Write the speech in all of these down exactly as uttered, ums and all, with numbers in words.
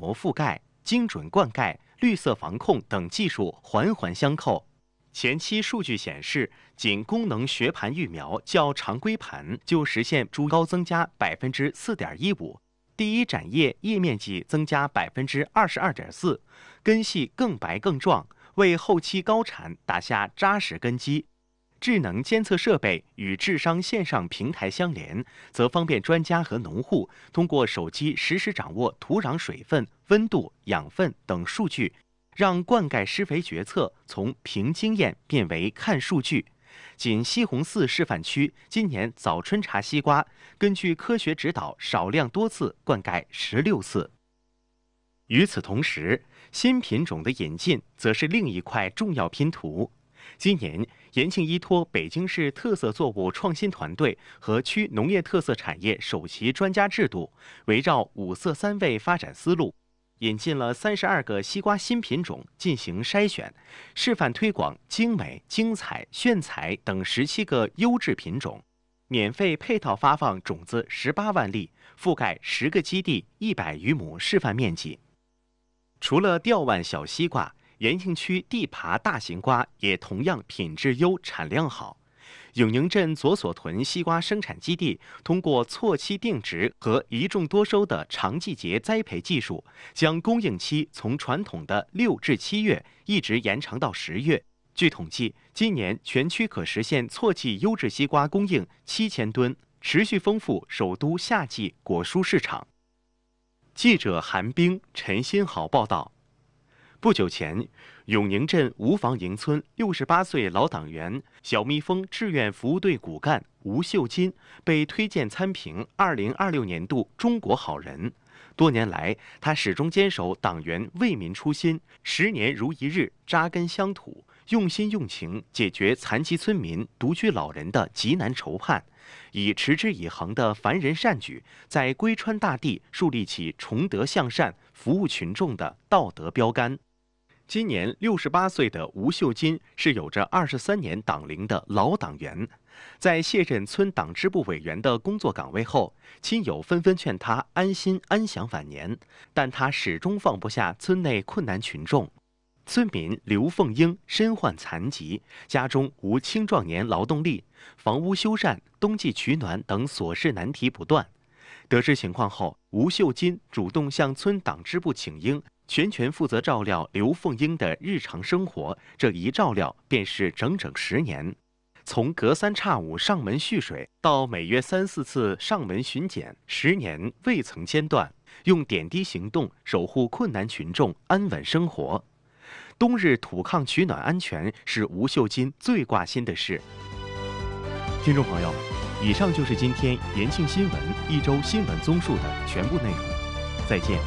模覆盖、精准灌溉、绿色防控等技术环环相扣。前期数据显示，仅功能学盘育苗较常规盘就实现株高增加百分之四点一五，第一展叶叶面积增加百分之二十二点四，根系更白更壮，为后期高产打下扎实根基。智能监测设备与智商线上平台相连，则方便专家和农户通过手机实时掌握土壤水分、温度、养分等数据，让灌溉施肥决策从凭经验变为看数据。仅西红柿示范区今年早春茶西瓜，根据科学指导，少量多次灌溉十六次。与此同时，新品种的引进则是另一块重要拼图。今年，延庆依托北京市特色作物创新团队和区农业特色产业首席专家制度，围绕五色三味发展思路，引进了三十二个西瓜新品种进行筛选，示范推广精美、精彩、炫彩等十七个优质品种，免费配套发放种子十八万粒，覆盖十个基地一百余亩示范面积。除了吊腕小西瓜，延庆区地耙大型瓜也同样品质优、产量好。永宁镇左所屯西瓜生产基地通过错期定植和一种多收的长季节栽培技术，将供应期从传统的六至七月一直延长到十月。据统计，今年全区可实现错季优质西瓜供应七千吨，持续丰富首都夏季果蔬市场。记者韩冰、陈新豪报道。不久前，永宁镇吴房营村六十八岁老党员小蜜蜂志愿服务队骨干吴秀金被推荐参评二零二六年度中国好人。多年来，他始终坚守党员为民初心，十年如一日扎根乡土，用心用情解决残疾村民、独居老人的急难愁盼，以持之以恒的凡人善举，在归川大地树立起崇德向善、服务群众的道德标杆。今年六十八岁的吴秀金是有着二十三年党龄的老党员，在卸任村党支部委员的工作岗位后，亲友纷纷劝他安心安享晚年，但他始终放不下村内困难群众。村民刘凤英身患残疾，家中无青壮年劳动力，房屋修缮、冬季取暖等琐事难题不断。得知情况后，吴秀金主动向村党支部请缨，全权负责照料刘凤英的日常生活，这一照料便是整整十年。从隔三差五上门蓄水，到每月三四次上门巡检，十年未曾间断，用点滴行动守护困难群众安稳生活。冬日土炕取暖安全是吴秀金最挂心的事。听众朋友，以上就是今天延庆新闻一周新闻综述的全部内容，再见。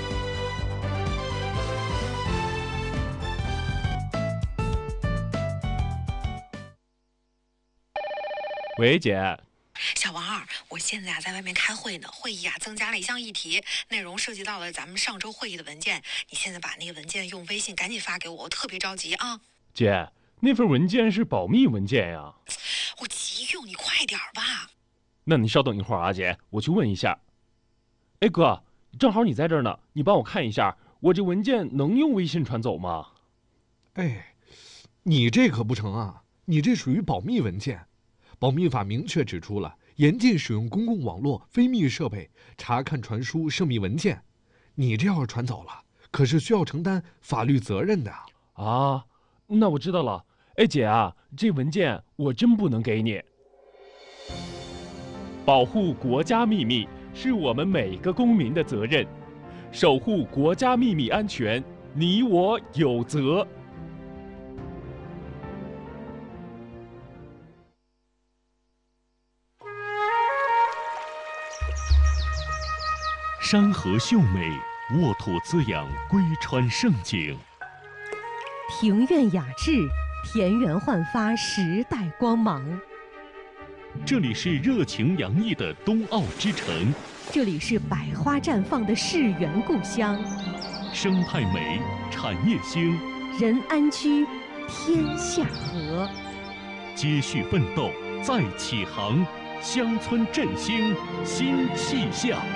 喂，姐。 小王儿，我现在啊在外面开会呢，会议啊增加了一项议题，内容涉及到了咱们上周会议的文件，你现在把那个文件用微信赶紧发给我，我特别着急啊。 姐，那份文件是保密文件呀。 我急用，你快点吧。 那你稍等一会儿啊，姐，我去问一下。哎哥，正好你在这儿呢，你帮我看一下，我这文件能用微信传走吗？ 哎，你这可不成啊，你这属于保密文件。保密法明确指出了，严禁使用公共网络、非密设备查看、传输涉密文件。你这要是传走了，可是需要承担法律责任的啊。那我知道了。哎姐啊，这文件我真不能给你。保护国家秘密是我们每个公民的责任，守护国家秘密安全，你我有责。 山河秀美，沃土滋养归川盛景； 庭院雅致，田园焕发时代光芒。 这里是热情洋溢的冬奥之城， 这里是百花绽放的世园故乡。 生态美，产业兴， 人安居，天下和。 接续奋斗，再起航，乡村振兴新气象。